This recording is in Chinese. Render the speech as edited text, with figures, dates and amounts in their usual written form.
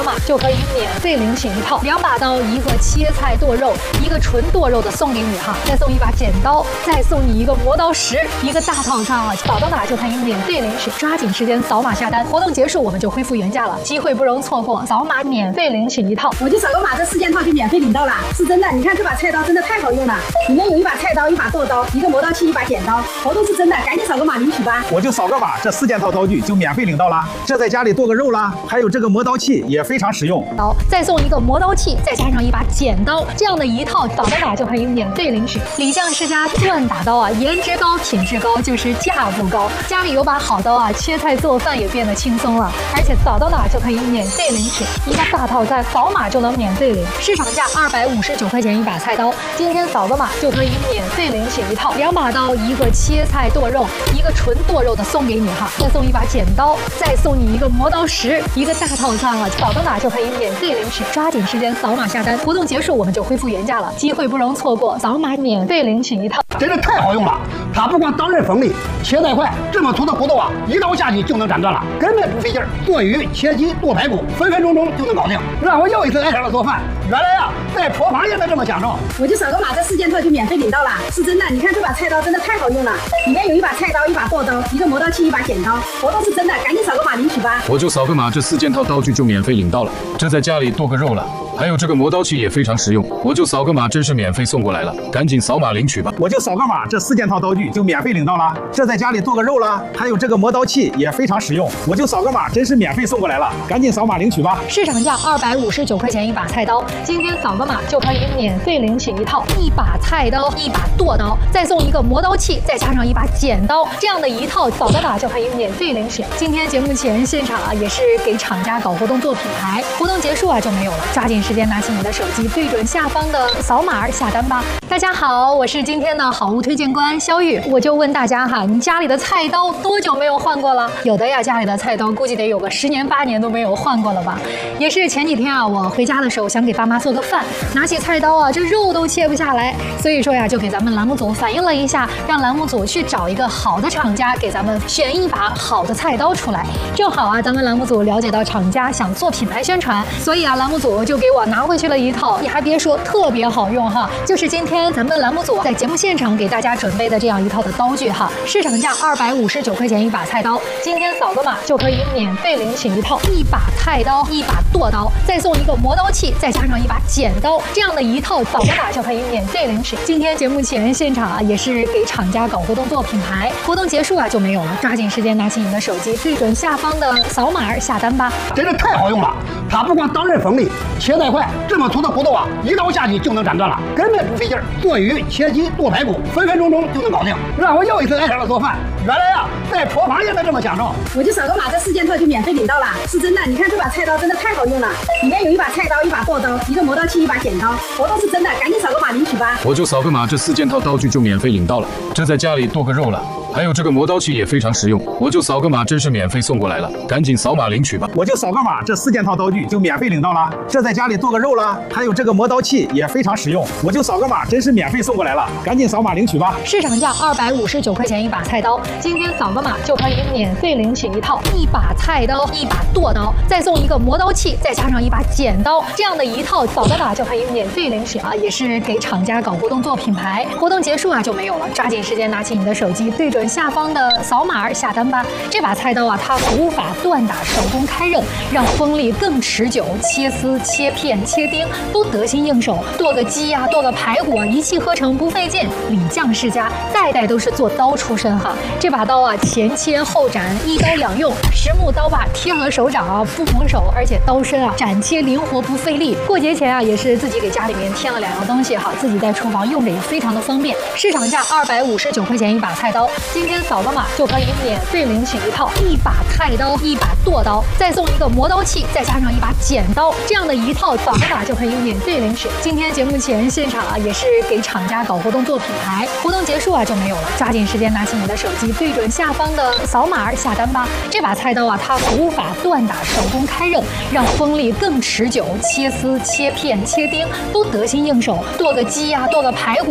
码就可以免费领取一套2把刀、1个切菜剁肉、1个纯剁肉的送给你哈，再送1把剪刀，再送你1个磨刀石，1个大套餐啊！扫到哪就可以免费领取，抓紧时间扫码下单，活动结束我们就恢复原价了，机会不容错过，扫码免费领取一套。 我就扫个码，这4件套就免费领到了，是真的。你看这把菜刀真的太好用了，里面有1把菜刀、1把剁刀、1个磨刀器、1把剪刀，活动是真的，赶紧扫个码领取吧。 我就扫个码，这4件套刀具就免费领到了，这在家里剁个肉啦，还有这个磨刀器也非常实用。 再送1个磨刀器，再加上1把剪刀，这样的一套扫到哪就可以免费领取。李酱世家锻打刀啊，颜值高、品质高，就是价不高。家里有把好刀啊，切菜做饭也变得轻松了，而且扫到哪就可以免费领取1个大套餐，扫码就能免费领。市场价259块钱1把菜刀，今天扫个码就可以免费领取一套2把刀、1个切菜剁肉、1个纯剁肉的送给你哈，再送1把剪刀，再送你1个磨刀石，1个大套餐啊，扫到哪就可以免费领取，抓紧时间扫码下单，活动结束我们就恢复原价了，机会不容错过，扫码免费领取一套。 真的太好用了，它不光刀刃锋利，切菜快，这么粗的骨头啊，一刀下去就能斩断了，根本不费劲儿。剁鱼、切鸡、剁排骨，分分钟钟就能搞定，让我又一次爱上了做饭。原来啊，在厨房也能这么享受。 我就扫个码，这4件套就免费领到了，是真的。你看这把菜刀真的太好用了，里面有1把菜刀、1把剁刀、1个磨刀器、1把剪刀，活动是真的，赶紧扫个码领取吧。 我就扫个码，这4件套刀具就免费领到了，这在家里剁个肉了。还有这个磨刀器也非常实用，我就扫个码，真是免费送过来了，赶紧扫码领取吧。 我就扫个码，这4件套刀具就免费领到了，这在家里剁个肉啦，还有这个磨刀器也非常实用，我就扫个码，真是免费送过来了，赶紧扫码领取吧。 市场价259块钱1把菜刀，今天扫个码就可以免费领取一套1把菜刀、1把剁刀，再送1个磨刀器，再加上1把剪刀，这样的一套扫到哪就可以免费领取。今天节目前现场啊，也是给厂家搞活动做品牌，活动结束啊就没有了，抓紧时间拿起你的手机，对准下方的扫码下单吧。大家好，我是今天的好物推荐官肖玉，我就问大家哈，你家里的菜刀多久没有换过了？有的呀，家里的菜刀估计得有个10年8年都没有换过了吧？也是前几天啊，我回家的时候想给爸妈做个饭，拿起菜刀啊，这肉都切不下来，所以说呀，就给咱们栏目组反映了一下，让栏目组去找一个好的厂家，给咱们选一把好的菜刀出来。正好啊，咱们栏目组了解到厂家想做品牌宣传，所以啊，栏目组就给我拿回去了一套，你还别说，特别好用哈，就是今天咱们栏目组在节目现场给大家准备的这样一套的刀具哈，市场价259块钱1把菜刀，今天扫个码就可以免费领取一套1把菜刀、1把剁刀，再送1个磨刀器，再加上1把剪刀，这样的一套扫个码就可以免费领取。今天节目前现场啊，也是给厂家搞活动做品牌，活动结束啊就没有了，抓紧时间拿起你的手机，对准下方的扫码下单吧。 真的太好用了，它不光刀刃锋利，切菜快，这么粗的骨头啊，一刀下去就能斩断了，根本不费劲儿。剁鱼、切鸡、剁排骨，分分钟钟就能搞定，让我又一次爱上了做饭。原来啊，在厨房也能这么享受。 我就扫个码，这4件套就免费领到了，是真的。你看这把菜刀真的太好用了，里面有1把菜刀、1把剁刀、1个磨刀器、1把剪刀，活动是真的，赶紧扫个码领取吧。 我就扫个码，这4件套刀具就免费领到了，这在家里剁个肉了。还有这个磨刀器也非常实用，我就扫个码，真是免费送过来了，赶紧扫码领取吧。 我就扫个码，这4件套刀具就免费领到了，这在家里剁个肉啦，还有这个磨刀器也非常实用，我就扫个码，真是免费送过来了，赶紧扫码领取吧。 市场价259块钱1把菜刀，今天扫个码就可以免费领取一套1把菜刀、1把剁刀，再送1个磨刀器，再加上1把剪刀，这样的一套扫到哪就可以免费领取啊，也是给厂家搞活动做品牌，活动结束啊就没有了，抓紧时间拿起你的手机，对准下方的扫码下单吧。这把菜刀啊，它古法锻打，手工开刃，让锋利更持久，切丝、切片、切丁都得心应手，剁个鸡啊，剁个排骨啊，一气呵成不费劲。李酱世家代代都是做刀出身哈，这把刀啊，前切后斩，一刀两用，实木刀把贴合手掌啊，不磨手，而且刀身啊斩切灵活不费力。过节前啊，也是自己给家里面添了2样东西哈，自己在厨房用着也非常的方便。市场价259块钱1把菜刀，今天扫个码就可以免费领取一套1把菜刀、1把剁刀，再送1个磨刀器，再加上1把剪刀，这样的一套扫个码就可以免费领取。今天节目前现场啊，也是给厂家搞活动做品牌，活动结束啊就没有了，抓紧时间拿起你的手机，对准下方的扫码下单吧。这把菜刀啊，它古法锻打，手工开刃，让锋利更持久，切丝、切片、切丁都得心应手，剁个鸡啊，剁个排骨。